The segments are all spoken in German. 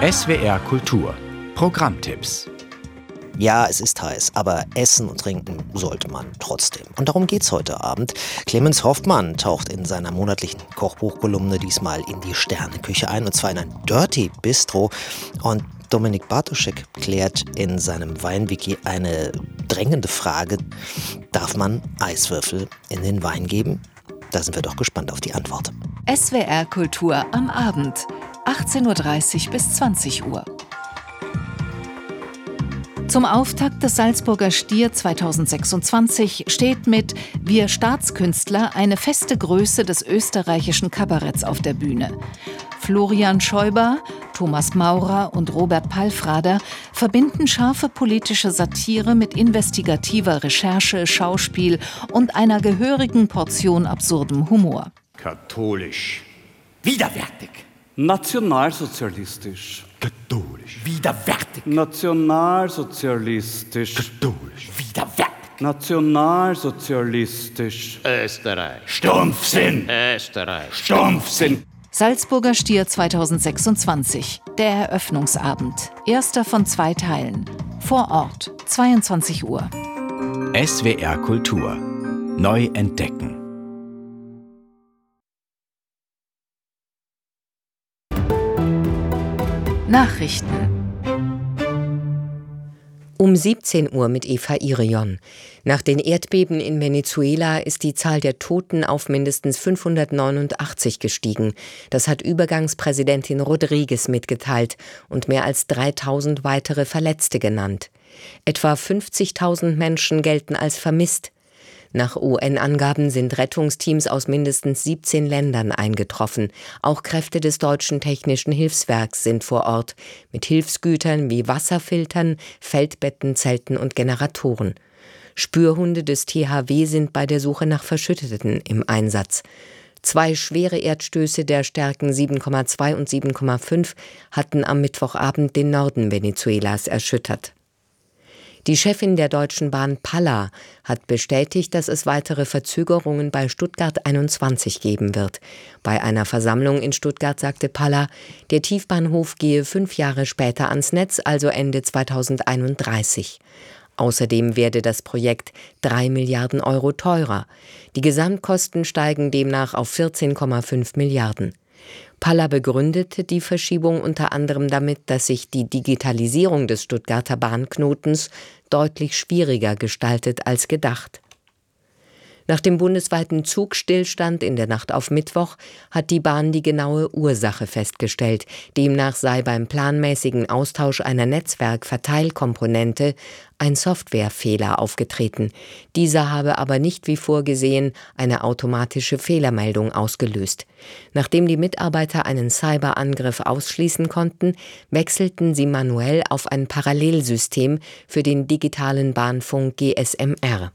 SWR Kultur Programmtipps. Ja, es ist heiß, aber essen und trinken sollte man trotzdem. Und darum geht's heute Abend. Clemens Hoffmann taucht in seiner monatlichen Kochbuchkolumne diesmal in die Sterneküche ein, und zwar in ein Dirty Bistro. Und Dominik Bartoschek klärt in seinem Weinwiki eine drängende Frage: Darf man Eiswürfel in den Wein geben? Da sind wir doch gespannt auf die Antwort. SWR Kultur am Abend, 18:30 bis 20 Uhr. Zum Auftakt des Salzburger Stier 2026 steht mit Wir Staatskünstler eine feste Größe des österreichischen Kabaretts auf der Bühne. Florian Schäuber, Thomas Maurer und Robert Palfrader verbinden scharfe politische Satire mit investigativer Recherche, Schauspiel und einer gehörigen Portion absurdem Humor. Katholisch. Widerwärtig. Nationalsozialistisch. Katholisch. Widerwärtig. Nationalsozialistisch. Katholisch. Widerwärtig. Nationalsozialistisch. Österreich. Stumpfsinn. Österreich. Stumpfsinn. Salzburger Stier 2026, der Eröffnungsabend. Erster von 2 Teilen. Vor Ort, 22 Uhr. SWR Kultur. Neu entdecken. Nachrichten. Um 17 Uhr mit Eva Irion. Nach den Erdbeben in Venezuela ist die Zahl der Toten auf mindestens 589 gestiegen. Das hat Übergangspräsidentin Rodriguez mitgeteilt und mehr als 3000 weitere Verletzte genannt. Etwa 50.000 Menschen gelten als vermisst. Nach UN-Angaben sind Rettungsteams aus mindestens 17 Ländern eingetroffen. Auch Kräfte des Deutschen Technischen Hilfswerks sind vor Ort, mit Hilfsgütern wie Wasserfiltern, Feldbetten, Zelten und Generatoren. Spürhunde des THW sind bei der Suche nach Verschütteten im Einsatz. 2 schwere Erdstöße der Stärken 7,2 und 7,5 hatten am Mittwochabend den Norden Venezuelas erschüttert. Die Chefin der Deutschen Bahn Palla hat bestätigt, dass es weitere Verzögerungen bei Stuttgart 21 geben wird. Bei einer Versammlung in Stuttgart sagte Palla, der Tiefbahnhof gehe 5 Jahre später ans Netz, also Ende 2031. Außerdem werde das Projekt 3 Milliarden Euro teurer. Die Gesamtkosten steigen demnach auf 14,5 Milliarden. Palla begründete die Verschiebung unter anderem damit, dass sich die Digitalisierung des Stuttgarter Bahnknotens deutlich schwieriger gestaltet als gedacht. Nach dem bundesweiten Zugstillstand in der Nacht auf Mittwoch hat die Bahn die genaue Ursache festgestellt. Demnach sei beim planmäßigen Austausch einer Netzwerkverteilkomponente ein Softwarefehler aufgetreten. Dieser habe aber nicht wie vorgesehen eine automatische Fehlermeldung ausgelöst. Nachdem die Mitarbeiter einen Cyberangriff ausschließen konnten, wechselten sie manuell auf ein Parallelsystem für den digitalen Bahnfunk GSMR.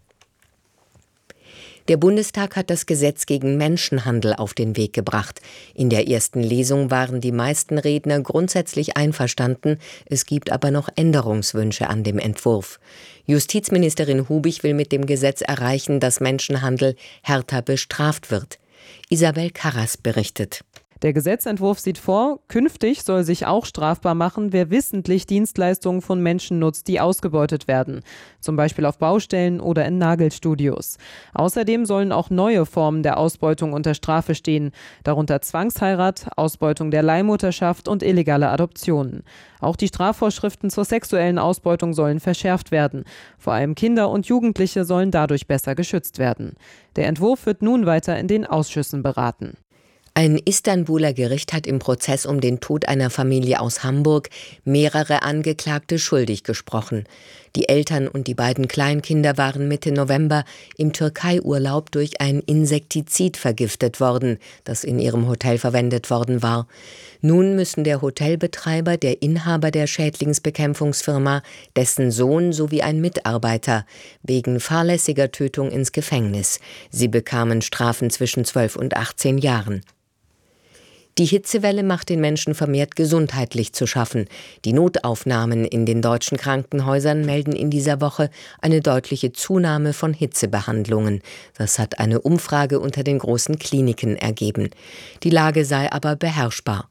Der Bundestag hat das Gesetz gegen Menschenhandel auf den Weg gebracht. In der ersten Lesung waren die meisten Redner grundsätzlich einverstanden. Es gibt aber noch Änderungswünsche an dem Entwurf. Justizministerin Hubig will mit dem Gesetz erreichen, dass Menschenhandel härter bestraft wird. Isabel Karras berichtet. Der Gesetzentwurf sieht vor, künftig soll sich auch strafbar machen, wer wissentlich Dienstleistungen von Menschen nutzt, die ausgebeutet werden, zum Beispiel auf Baustellen oder in Nagelstudios. Außerdem sollen auch neue Formen der Ausbeutung unter Strafe stehen, darunter Zwangsheirat, Ausbeutung der Leihmutterschaft und illegale Adoptionen. Auch die Strafvorschriften zur sexuellen Ausbeutung sollen verschärft werden. Vor allem Kinder und Jugendliche sollen dadurch besser geschützt werden. Der Entwurf wird nun weiter in den Ausschüssen beraten. Ein Istanbuler Gericht hat im Prozess um den Tod einer Familie aus Hamburg mehrere Angeklagte schuldig gesprochen. Die Eltern und die beiden Kleinkinder waren Mitte November im Türkei-Urlaub durch ein Insektizid vergiftet worden, das in ihrem Hotel verwendet worden war. Nun müssen der Hotelbetreiber, der Inhaber der Schädlingsbekämpfungsfirma, dessen Sohn sowie ein Mitarbeiter wegen fahrlässiger Tötung ins Gefängnis. Sie bekamen Strafen zwischen 12 und 18 Jahren. Die Hitzewelle macht den Menschen vermehrt gesundheitlich zu schaffen. Die Notaufnahmen in den deutschen Krankenhäusern melden in dieser Woche eine deutliche Zunahme von Hitzebehandlungen. Das hat eine Umfrage unter den großen Kliniken ergeben. Die Lage sei aber beherrschbar.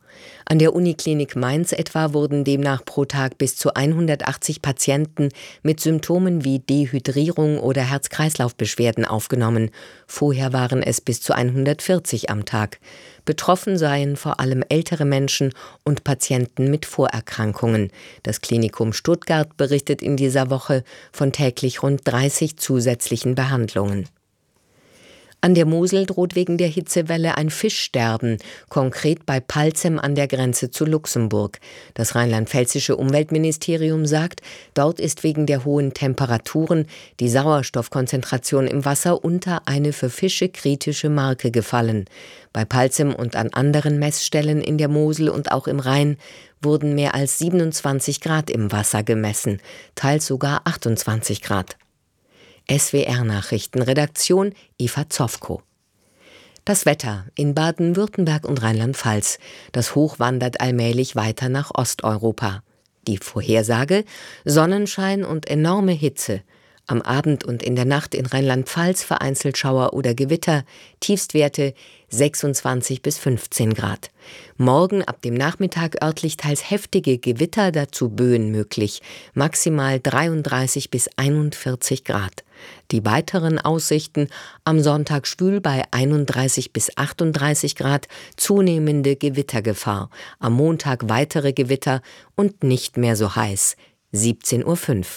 An der Uniklinik Mainz etwa wurden demnach pro Tag bis zu 180 Patienten mit Symptomen wie Dehydrierung oder Herz-Kreislauf-Beschwerden aufgenommen. Vorher waren es bis zu 140 am Tag. Betroffen seien vor allem ältere Menschen und Patienten mit Vorerkrankungen. Das Klinikum Stuttgart berichtet in dieser Woche von täglich rund 30 zusätzlichen Behandlungen. An der Mosel droht wegen der Hitzewelle ein Fischsterben, konkret bei Palzem an der Grenze zu Luxemburg. Das rheinland-pfälzische Umweltministerium sagt, dort ist wegen der hohen Temperaturen die Sauerstoffkonzentration im Wasser unter eine für Fische kritische Marke gefallen. Bei Palzem und an anderen Messstellen in der Mosel und auch im Rhein wurden mehr als 27 Grad im Wasser gemessen, teils sogar 28 Grad. SWR-Nachrichten, Redaktion Eva Zofko. Das Wetter in Baden-Württemberg und Rheinland-Pfalz. Das Hoch wandert allmählich weiter nach Osteuropa. Die Vorhersage: Sonnenschein und enorme Hitze. Am Abend und in der Nacht in Rheinland-Pfalz vereinzelt Schauer oder Gewitter, Tiefstwerte 26 bis 15 Grad. Morgen ab dem Nachmittag örtlich teils heftige Gewitter, dazu Böen möglich, maximal 33 bis 41 Grad. Die weiteren Aussichten: am Sonntag schwül bei 31 bis 38 Grad, zunehmende Gewittergefahr. Am Montag weitere Gewitter und nicht mehr so heiß. 17:05 Uhr.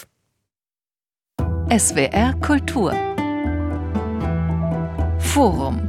SWR Kultur Forum.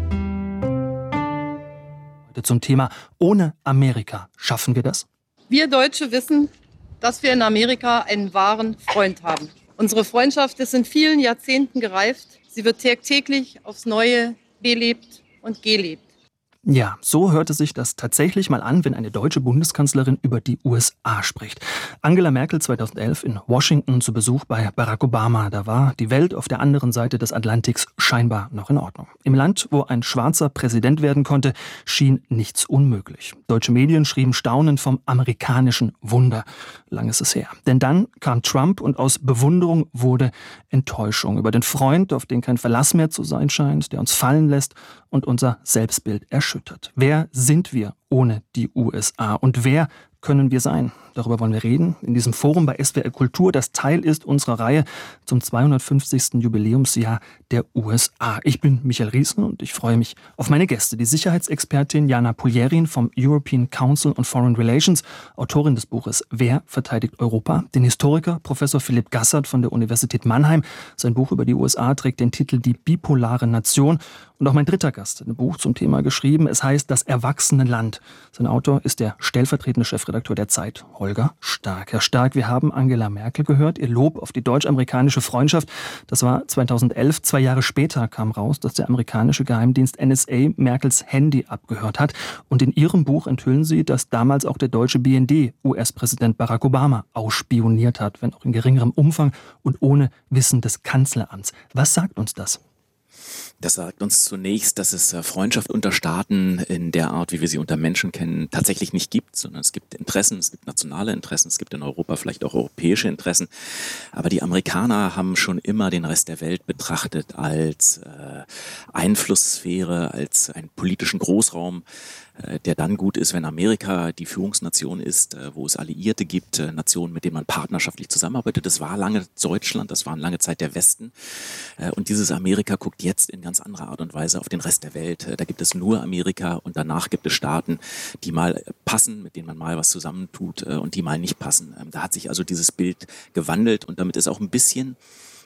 Heute zum Thema Ohne Amerika. Schaffen wir das? Wir Deutsche wissen, dass wir in Amerika einen wahren Freund haben. Unsere Freundschaft ist in vielen Jahrzehnten gereift. Sie wird tagtäglich aufs Neue belebt und gelebt. Ja, so hörte sich das tatsächlich mal an, wenn eine deutsche Bundeskanzlerin über die USA spricht. Angela Merkel 2011 in Washington zu Besuch bei Barack Obama. Da war die Welt auf der anderen Seite des Atlantiks scheinbar noch in Ordnung. Im Land, wo ein Schwarzer Präsident werden konnte, schien nichts unmöglich. Deutsche Medien schrieben staunend vom amerikanischen Wunder. Lang ist es her. Denn dann kam Trump und aus Bewunderung wurde Enttäuschung über den Freund, auf den kein Verlass mehr zu sein scheint, der uns fallen lässt und unser Selbstbild erschüttert. Wer sind wir ohne die USA und wer können wir sein? Darüber wollen wir reden in diesem Forum bei SWR Kultur, das Teil ist unserer Reihe zum 250. Jubiläumsjahr der USA. Ich bin Michael Riesen und ich freue mich auf meine Gäste. Die Sicherheitsexpertin Jana Puljerin vom European Council on Foreign Relations, Autorin des Buches Wer verteidigt Europa? Den Historiker Professor Philipp Gassert von der Universität Mannheim. Sein Buch über die USA trägt den Titel Die bipolare Nation. Und auch mein dritter Gast hat ein Buch zum Thema geschrieben. Es heißt Das erwachsene Land. Sein Autor ist der stellvertretende Chefredakteur der Zeit, Holger Stark. Herr Stark, wir haben Angela Merkel gehört, ihr Lob auf die deutsch-amerikanische Freundschaft. Das war 2011. 2 Jahre später kam raus, dass der amerikanische Geheimdienst NSA Merkels Handy abgehört hat. Und in Ihrem Buch enthüllen Sie, dass damals auch der deutsche BND US-Präsident Barack Obama ausspioniert hat, wenn auch in geringerem Umfang und ohne Wissen des Kanzleramts. Was sagt uns das? Das sagt uns zunächst, dass es Freundschaft unter Staaten in der Art, wie wir sie unter Menschen kennen, tatsächlich nicht gibt, sondern es gibt Interessen, es gibt nationale Interessen, es gibt in Europa vielleicht auch europäische Interessen. Aber die Amerikaner haben schon immer den Rest der Welt betrachtet als Einflusssphäre, als einen politischen Großraum, der dann gut ist, wenn Amerika die Führungsnation ist, wo es Alliierte gibt, Nationen, mit denen man partnerschaftlich zusammenarbeitet. Das war lange Deutschland, das war lange Zeit der Westen. Und dieses Amerika guckt jetzt in ganz anderer Art und Weise auf den Rest der Welt. Da gibt es nur Amerika und danach gibt es Staaten, die mal passen, mit denen man mal was zusammentut und die mal nicht passen. Da hat sich also dieses Bild gewandelt und damit ist auch ein bisschen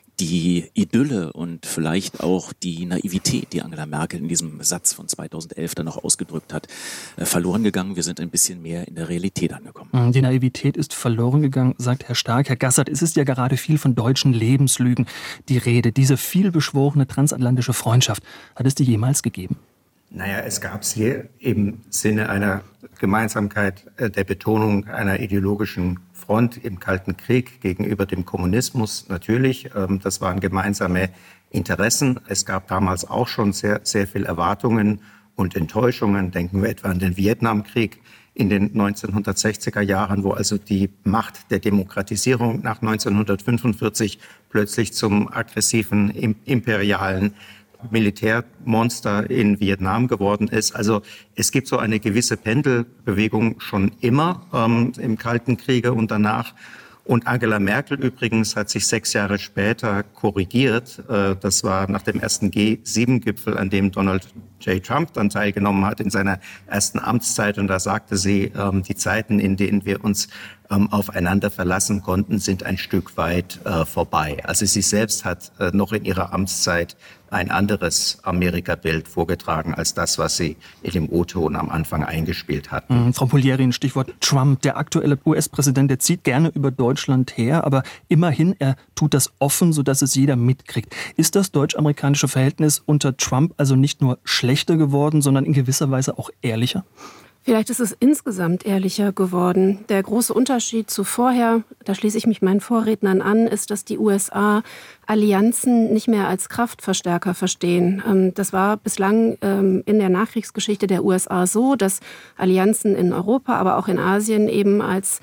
die Idylle und vielleicht auch die Naivität, die Angela Merkel in diesem Satz von 2011 dann noch ausgedrückt hat, verloren gegangen. Wir sind ein bisschen mehr in der Realität angekommen. Die Naivität ist verloren gegangen, sagt Herr Stark. Herr Gassert, es ist ja gerade viel von deutschen Lebenslügen die Rede. Diese vielbeschworene transatlantische Freundschaft, hat es die jemals gegeben? Naja, es gab sie im Sinne einer Gemeinsamkeit der Betonung einer ideologischen Front im Kalten Krieg gegenüber dem Kommunismus. Natürlich, das waren gemeinsame Interessen. Es gab damals auch schon sehr, sehr viel Erwartungen und Enttäuschungen. Denken wir etwa an den Vietnamkrieg in den 1960er Jahren, wo also die Macht der Demokratisierung nach 1945 plötzlich zum aggressiven, imperialen Militärmonster in Vietnam geworden ist. Also es gibt so eine gewisse Pendelbewegung schon immer im Kalten Kriege und danach. Und Angela Merkel übrigens hat sich 6 Jahre später korrigiert. Das war nach dem ersten G7-Gipfel, an dem Donald J. Trump dann teilgenommen hat in seiner ersten Amtszeit. Und da sagte sie, die Zeiten, in denen wir uns aufeinander verlassen konnten, sind ein Stück weit vorbei. Also sie selbst hat noch in ihrer Amtszeit ein anderes Amerika-Bild vorgetragen als das, was sie in dem O-Ton am Anfang eingespielt hat. Frau Poljerin, Stichwort Trump. Der aktuelle US-Präsident, der zieht gerne über Deutschland her, aber immerhin, er tut das offen, sodass es jeder mitkriegt. Ist das deutsch-amerikanische Verhältnis unter Trump also nicht nur schlechter geworden, sondern in gewisser Weise auch ehrlicher? Vielleicht ist es insgesamt ehrlicher geworden. Der große Unterschied zu vorher, da schließe ich mich meinen Vorrednern an, ist, dass die USA Allianzen nicht mehr als Kraftverstärker verstehen. Das war bislang in der Nachkriegsgeschichte der USA so, dass Allianzen in Europa, aber auch in Asien eben als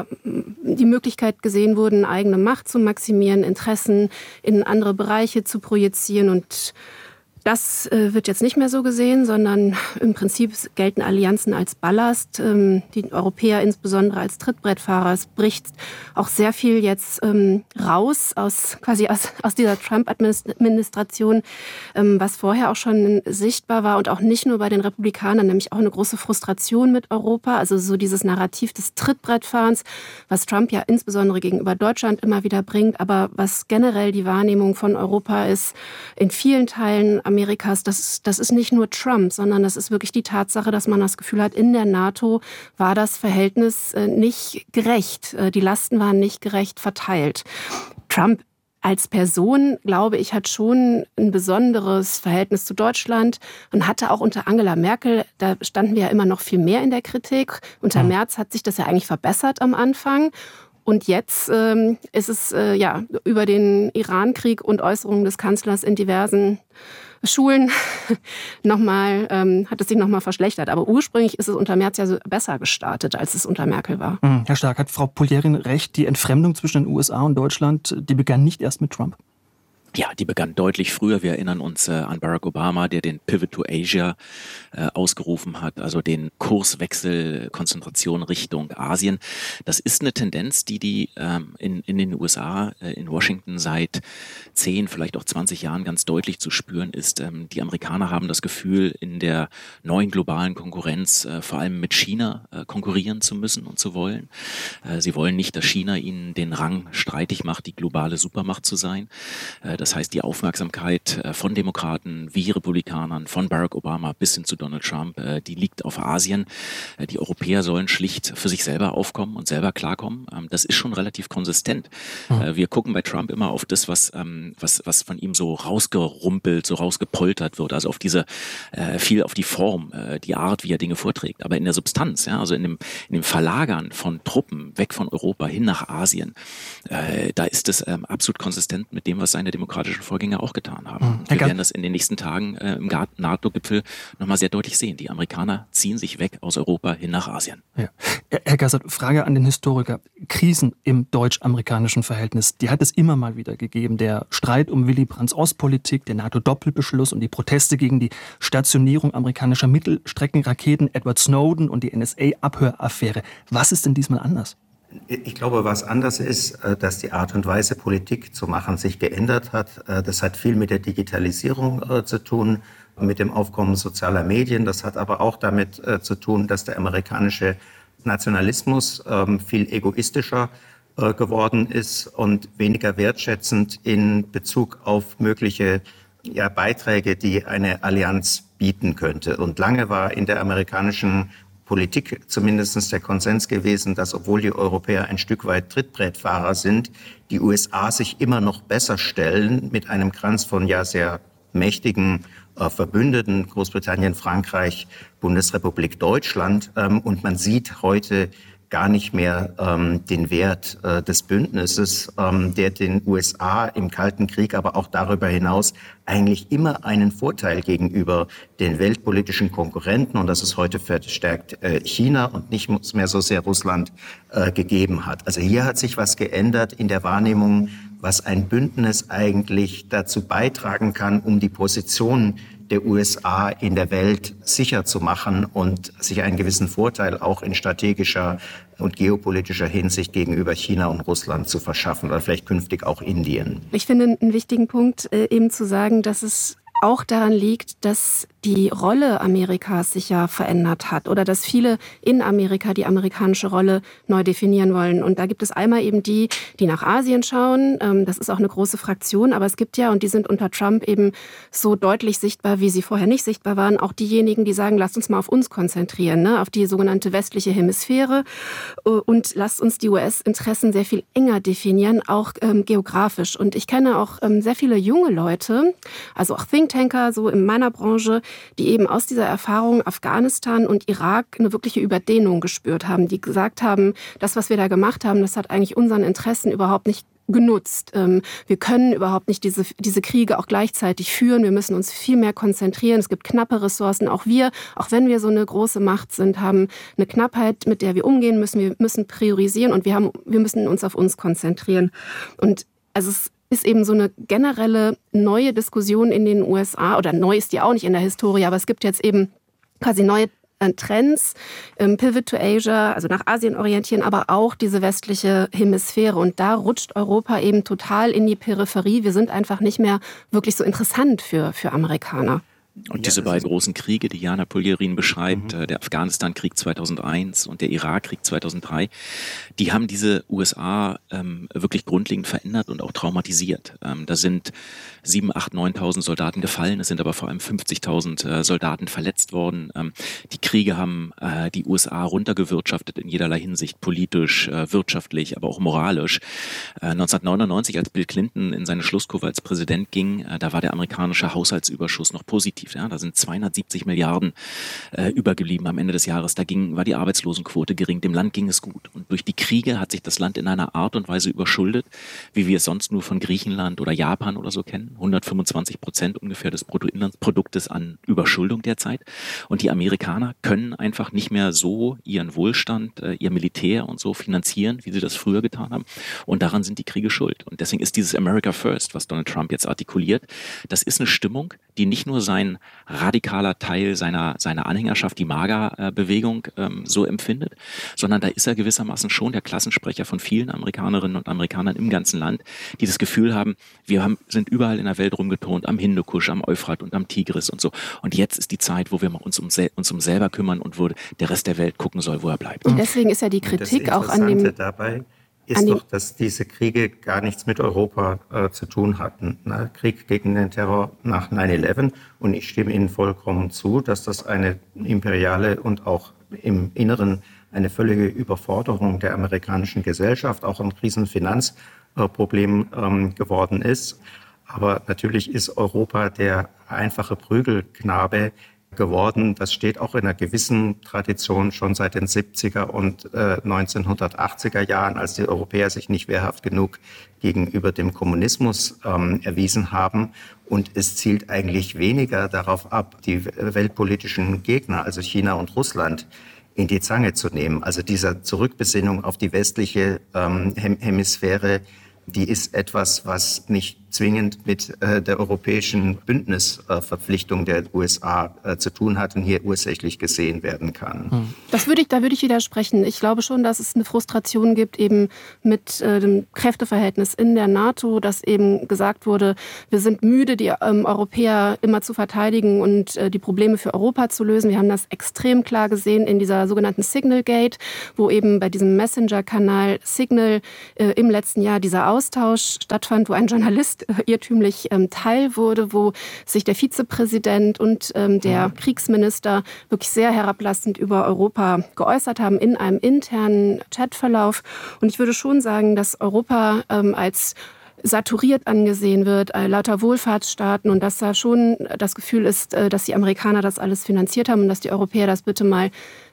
die Möglichkeit gesehen wurden, eigene Macht zu maximieren, Interessen in andere Bereiche zu projizieren. Und das wird jetzt nicht mehr so gesehen, sondern im Prinzip gelten Allianzen als Ballast. Die Europäer insbesondere als Trittbrettfahrer. Es bricht auch sehr viel jetzt raus aus dieser Trump-Administration, was vorher auch schon sichtbar war und auch nicht nur bei den Republikanern, nämlich auch eine große Frustration mit Europa. Also so dieses Narrativ des Trittbrettfahrens, was Trump ja insbesondere gegenüber Deutschland immer wieder bringt, aber was generell die Wahrnehmung von Europa ist, in vielen Teilen Amerikas, das ist nicht nur Trump, sondern das ist wirklich die Tatsache, dass man das Gefühl hat, in der NATO war das Verhältnis nicht gerecht. Die Lasten waren nicht gerecht verteilt. Trump als Person, glaube ich, hat schon ein besonderes Verhältnis zu Deutschland und hatte auch unter Angela Merkel, da standen wir ja immer noch viel mehr in der Kritik. Unter Merz hat sich das ja eigentlich verbessert am Anfang. Und jetzt ist es über den Iran-Krieg und Äußerungen des Kanzlers in diversen Schulen hat es sich nochmal verschlechtert. Aber ursprünglich ist es unter Merz ja so besser gestartet, als es unter Merkel war. Herr Stark, hat Frau Poljerin recht, die Entfremdung zwischen den USA und Deutschland, die begann nicht erst mit Trump? Ja, die begann deutlich früher. Wir erinnern uns an Barack Obama, der den Pivot to Asia ausgerufen hat, also den Kurswechsel, Konzentration Richtung Asien. Das ist eine Tendenz, die in den USA, in Washington seit 10, vielleicht auch 20 Jahren ganz deutlich zu spüren ist. Die Amerikaner haben das Gefühl, in der neuen globalen Konkurrenz vor allem mit China konkurrieren zu müssen und zu wollen. Sie wollen nicht, dass China ihnen den Rang streitig macht, die globale Supermacht zu sein. Das heißt, die Aufmerksamkeit von Demokraten wie Republikanern, von Barack Obama bis hin zu Donald Trump, die liegt auf Asien. Die Europäer sollen schlicht für sich selber aufkommen und selber klarkommen. Das ist schon relativ konsistent. Wir gucken bei Trump immer auf das, was von ihm so rausgerumpelt, so rausgepoltert wird. Also auf viel auf die Form, die Art, wie er Dinge vorträgt. Aber in der Substanz, also in dem Verlagern von Truppen weg von Europa hin nach Asien, da ist es absolut konsistent mit dem, was seine demokratischen Vorgänger auch getan haben. Wir werden das in den nächsten Tagen im NATO-Gipfel nochmal sehr deutlich sehen. Die Amerikaner ziehen sich weg aus Europa hin nach Asien. Ja. Herr Gassert, Frage an den Historiker. Krisen im deutsch-amerikanischen Verhältnis, die hat es immer mal wieder gegeben. Der Streit um Willy Brandts Ostpolitik, der NATO-Doppelbeschluss und die Proteste gegen die Stationierung amerikanischer Mittelstreckenraketen, Edward Snowden und die NSA-Abhöraffäre. Was ist denn diesmal anders? Ich glaube, was anders ist, dass die Art und Weise, Politik zu machen, sich geändert hat. Das hat viel mit der Digitalisierung zu tun, mit dem Aufkommen sozialer Medien. Das hat aber auch damit zu tun, dass der amerikanische Nationalismus viel egoistischer geworden ist und weniger wertschätzend in Bezug auf mögliche Beiträge, die eine Allianz bieten könnte. Und lange war in der amerikanischen Politik zumindest der Konsens gewesen, dass, obwohl die Europäer ein Stück weit Trittbrettfahrer sind, die USA sich immer noch besser stellen mit einem Kranz von sehr mächtigen Verbündeten, Großbritannien, Frankreich, Bundesrepublik Deutschland. Und man sieht heute gar nicht mehr den Wert des Bündnisses, der den USA im Kalten Krieg, aber auch darüber hinaus eigentlich immer einen Vorteil gegenüber den weltpolitischen Konkurrenten, und das ist heute verstärkt China und nicht mehr so sehr Russland, gegeben hat. Also hier hat sich was geändert in der Wahrnehmung, was ein Bündnis eigentlich dazu beitragen kann, um die Position der USA in der Welt sicher zu machen und sich einen gewissen Vorteil auch in strategischer und geopolitischer Hinsicht gegenüber China und Russland zu verschaffen oder vielleicht künftig auch Indien. Ich finde einen wichtigen Punkt eben zu sagen, dass es auch daran liegt, dass die Rolle Amerikas sich ja verändert hat oder dass viele in Amerika die amerikanische Rolle neu definieren wollen. Und da gibt es einmal eben die nach Asien schauen. Das ist auch eine große Fraktion, aber es gibt ja, und die sind unter Trump eben so deutlich sichtbar, wie sie vorher nicht sichtbar waren, auch diejenigen, die sagen, lasst uns mal auf uns konzentrieren, ne? Auf die sogenannte westliche Hemisphäre und lasst uns die US-Interessen sehr viel enger definieren, auch geografisch. Und ich kenne auch sehr viele junge Leute, also auch Thinktanker, so in meiner Branche, die eben aus dieser Erfahrung Afghanistan und Irak eine wirkliche Überdehnung gespürt haben, die gesagt haben, das, was wir da gemacht haben, das hat eigentlich unseren Interessen überhaupt nicht genutzt. Wir können überhaupt nicht diese Kriege auch gleichzeitig führen. Wir müssen uns viel mehr konzentrieren. Es gibt knappe Ressourcen. Auch wir, auch wenn wir so eine große Macht sind, haben eine Knappheit, mit der wir umgehen müssen. Wir müssen priorisieren und wir müssen uns auf uns konzentrieren. Und also es ist eben so eine generelle neue Diskussion in den USA, oder neu ist die auch nicht in der Historie, aber es gibt jetzt eben quasi neue Trends, Pivot to Asia, also nach Asien orientieren, aber auch diese westliche Hemisphäre. Und da rutscht Europa eben total in die Peripherie. Wir sind einfach nicht mehr wirklich so interessant für Amerikaner. Und diese beiden großen Kriege, die Jana Puljarin beschreibt, der Afghanistan-Krieg 2001 und der Irak-Krieg 2003, die haben diese USA wirklich grundlegend verändert und auch traumatisiert. Da sind 7.000, 8.000, 9.000 Soldaten gefallen, es sind aber vor allem 50.000 Soldaten verletzt worden. Die Kriege haben die USA runtergewirtschaftet in jederlei Hinsicht, politisch, wirtschaftlich, aber auch moralisch. 1999, als Bill Clinton in seine Schlusskurve als Präsident ging, da war der amerikanische Haushaltsüberschuss noch positiv. Ja, da sind 270 Milliarden übergeblieben am Ende des Jahres. War die Arbeitslosenquote gering. Dem Land ging es gut. Und durch die Kriege hat sich das Land in einer Art und Weise überschuldet, wie wir es sonst nur von Griechenland oder Japan oder so kennen. 125% ungefähr des Bruttoinlandsproduktes an Überschuldung derzeit. Und die Amerikaner können einfach nicht mehr so ihren Wohlstand, ihr Militär und so finanzieren, wie sie das früher getan haben. Und daran sind die Kriege schuld. Und deswegen ist dieses America First, was Donald Trump jetzt artikuliert, das ist eine Stimmung, die nicht nur sein radikaler Teil seiner Anhängerschaft, die MAGA-Bewegung, so empfindet, sondern da ist er gewissermaßen schon der Klassensprecher von vielen Amerikanerinnen und Amerikanern im ganzen Land, die das Gefühl haben, sind überall in der Welt rumgeturnt, am Hindukusch, am Euphrat und am Tigris und so. Und jetzt ist die Zeit, wo wir uns um selber kümmern und wo der Rest der Welt gucken soll, wo er bleibt. Und deswegen ist ja die Kritik auch an dem... Dabei ist doch, dass diese Kriege gar nichts mit Europa zu tun hatten. Ne? Krieg gegen den Terror nach 9/11. Und ich stimme Ihnen vollkommen zu, dass das eine imperiale und auch im Inneren eine völlige Überforderung der amerikanischen Gesellschaft, auch ein Riesenfinanzproblem geworden ist. Aber natürlich ist Europa der einfache Prügelknabe geworden. Das steht auch in einer gewissen Tradition schon seit den 70er und 1980er Jahren, als die Europäer sich nicht wehrhaft genug gegenüber dem Kommunismus erwiesen haben. Und es zielt eigentlich weniger darauf ab, die weltpolitischen Gegner, also China und Russland, in die Zange zu nehmen. Also dieser Zurückbesinnung auf die westliche Hemisphäre, die ist etwas, was nicht zwingend mit der europäischen Bündnisverpflichtung der USA zu tun hat und hier ursächlich gesehen werden kann. Da würde ich widersprechen. Ich glaube schon, dass es eine Frustration gibt eben mit dem Kräfteverhältnis in der NATO, dass eben gesagt wurde, wir sind müde, die Europäer immer zu verteidigen und die Probleme für Europa zu lösen. Wir haben das extrem klar gesehen in dieser sogenannten Signal Gate, wo eben bei diesem Messenger-Kanal Signal im letzten Jahr dieser Austausch stattfand, wo ein Journalist irrtümlich Teil wurde, wo sich der Vizepräsident und der Kriegsminister wirklich sehr herablassend über Europa geäußert haben in einem internen Chatverlauf. Und ich würde schon sagen, dass Europa als saturiert angesehen wird, lauter Wohlfahrtsstaaten und dass da schon das Gefühl ist, dass die Amerikaner das alles finanziert haben und dass die Europäer das bitte mal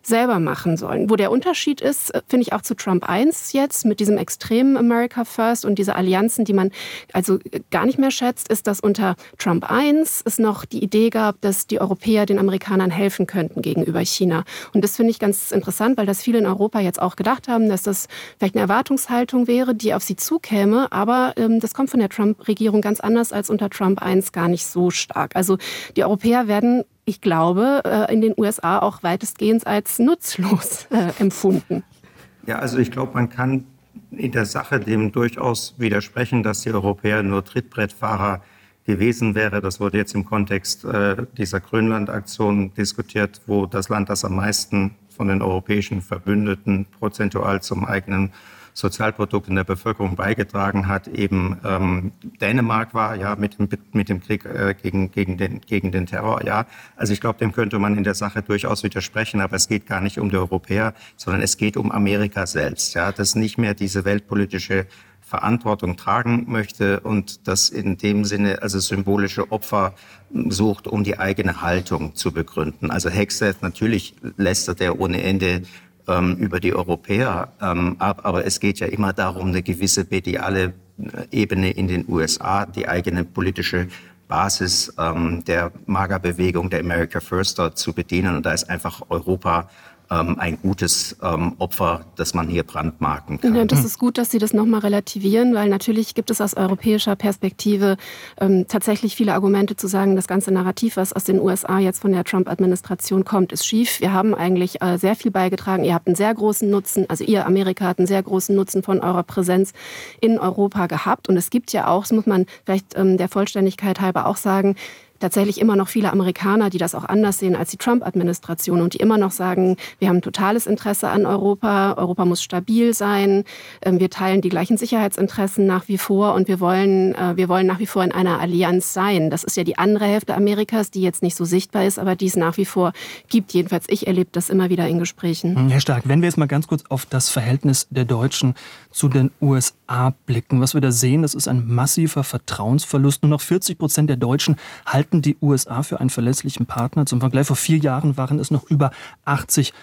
selber machen sollen. Wo der Unterschied ist, finde ich auch zu Trump 1 jetzt, mit diesem extremen America First und diese Allianzen, die man also gar nicht mehr schätzt, ist, dass unter Trump 1 es noch die Idee gab, dass die Europäer den Amerikanern helfen könnten gegenüber China. Und das finde ich ganz interessant, weil das viele in Europa jetzt auch gedacht haben, dass das vielleicht eine Erwartungshaltung wäre, die auf sie zukäme. Aber das kommt von der Trump-Regierung ganz anders als unter Trump 1 gar nicht so stark. Also die Europäer werden, ich glaube, in den USA auch weitestgehend als nutzlos empfunden. Ja, also ich glaube, man kann in der Sache dem durchaus widersprechen, dass die Europäer nur Trittbrettfahrer gewesen wäre. Das wurde jetzt im Kontext dieser Grönland-Aktion diskutiert, wo das Land, das am meisten von den europäischen Verbündeten prozentual zum eigenen Sozialprodukt in der Bevölkerung beigetragen hat, eben Dänemark war, ja, mit dem Krieg gegen den Terror, ja. Also ich glaube, dem könnte man in der Sache durchaus widersprechen, aber es geht gar nicht um die Europäer, sondern es geht um Amerika selbst, ja, das nicht mehr diese weltpolitische Verantwortung tragen möchte und das in dem Sinne also symbolische Opfer sucht, um die eigene Haltung zu begründen. Also Hegseth, natürlich lästert er ohne Ende über die Europäer, aber es geht ja immer darum, eine gewisse mediale Ebene in den USA, die eigene politische Basis der MAGA-Bewegung, der America Firster zu bedienen. Und da ist einfach Europa ein gutes Opfer, das man hier brandmarken kann. Ja, das ist gut, dass Sie das nochmal relativieren, weil natürlich gibt es aus europäischer Perspektive tatsächlich viele Argumente zu sagen, das ganze Narrativ, was aus den USA jetzt von der Trump-Administration kommt, ist schief. Wir haben eigentlich sehr viel beigetragen. Ihr habt einen sehr großen Nutzen, also ihr Amerika hat einen sehr großen Nutzen von eurer Präsenz in Europa gehabt. Und es gibt ja auch, das muss man vielleicht der Vollständigkeit halber auch sagen, tatsächlich immer noch viele Amerikaner, die das auch anders sehen als die Trump-Administration und die immer noch sagen, wir haben ein totales Interesse an Europa, Europa muss stabil sein, wir teilen die gleichen Sicherheitsinteressen nach wie vor und wir wollen nach wie vor in einer Allianz sein. Das ist ja die andere Hälfte Amerikas, die jetzt nicht so sichtbar ist, aber die es nach wie vor gibt. Jedenfalls ich erlebe das immer wieder in Gesprächen. Herr Stark, wenn wir jetzt mal ganz kurz auf das Verhältnis der Deutschen zu den USA blicken, was wir da sehen, das ist ein massiver Vertrauensverlust. Nur noch 40% der Deutschen halten die USA für einen verlässlichen Partner. Zum Vergleich, vor 4 Jahren waren es noch über 80%.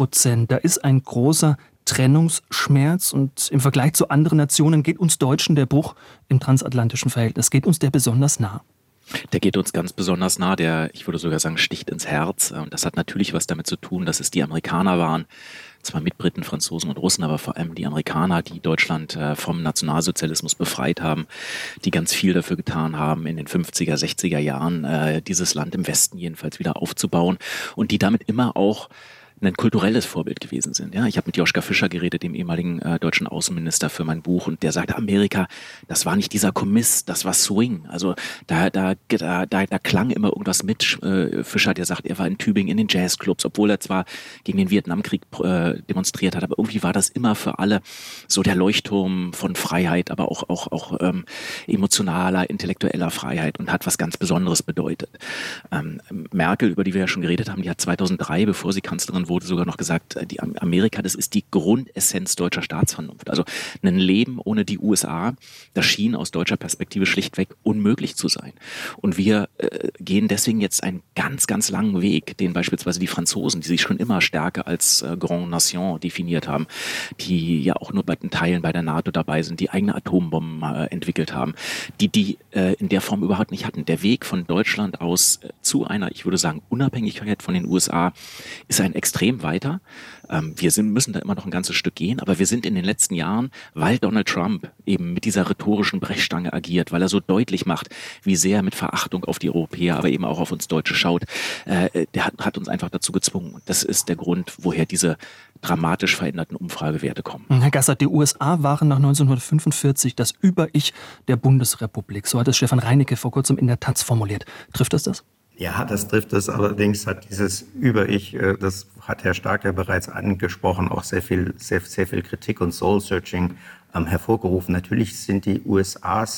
Da ist ein großer Trennungsschmerz und im Vergleich zu anderen Nationen geht uns Deutschen der Bruch im transatlantischen Verhältnis. Geht uns der besonders nah? Der geht uns ganz besonders nah, ich würde sogar sagen, sticht ins Herz. Und das hat natürlich was damit zu tun, dass es die Amerikaner waren, zwar mit Briten, Franzosen und Russen, aber vor allem die Amerikaner, die Deutschland vom Nationalsozialismus befreit haben, die ganz viel dafür getan haben, in den 50er, 60er Jahren dieses Land im Westen jedenfalls wieder aufzubauen und die damit immer auch ein kulturelles Vorbild gewesen sind. Ja, ich habe mit Joschka Fischer geredet, dem ehemaligen deutschen Außenminister, für mein Buch, und der sagte, Amerika, das war nicht dieser Kommiss, das war Swing. Also da klang immer irgendwas mit. Fischer, der sagt, er war in Tübingen in den Jazzclubs, obwohl er zwar gegen den Vietnamkrieg demonstriert hat, aber irgendwie war das immer für alle so der Leuchtturm von Freiheit, aber auch emotionaler, intellektueller Freiheit und hat was ganz Besonderes bedeutet. Merkel, über die wir ja schon geredet haben, die hat 2003, bevor sie Kanzlerin wurde, sogar noch gesagt, die Amerika, das ist die Grundessenz deutscher Staatsvernunft. Also ein Leben ohne die USA, das schien aus deutscher Perspektive schlichtweg unmöglich zu sein. Und wir gehen deswegen jetzt einen ganz, ganz langen Weg, den beispielsweise die Franzosen, die sich schon immer stärker als Grande Nation definiert haben, die ja auch nur bei den Teilen bei der NATO dabei sind, die eigene Atombomben entwickelt haben, die in der Form überhaupt nicht hatten. Der Weg von Deutschland aus zu einer, ich würde sagen, Unabhängigkeit von den USA ist ein extrem weiter. Wir müssen da immer noch ein ganzes Stück gehen, aber wir sind in den letzten Jahren, weil Donald Trump eben mit dieser rhetorischen Brechstange agiert, weil er so deutlich macht, wie sehr er mit Verachtung auf die Europäer, aber eben auch auf uns Deutsche schaut, der hat uns einfach dazu gezwungen. Und das ist der Grund, woher diese dramatisch veränderten Umfragewerte kommen. Herr Gassert, die USA waren nach 1945 das Über-Ich der Bundesrepublik. So hat es Stefan Reinecke vor kurzem in der Taz formuliert. Trifft das das? Ja, das trifft es. Allerdings hat dieses Über-Ich, das hat Herr Stark ja bereits angesprochen, auch sehr viel Kritik und Soul-Searching hervorgerufen. Natürlich sind die USAs